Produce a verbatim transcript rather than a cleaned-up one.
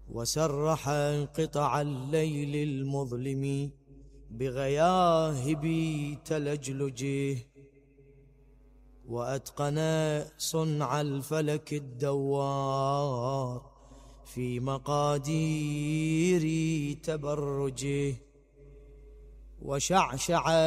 وسرح قطع الليل المظلم بغياهب تلجلجه، وأتقن صنع الفلك الدوار في مقادير تبرجه، وشعشع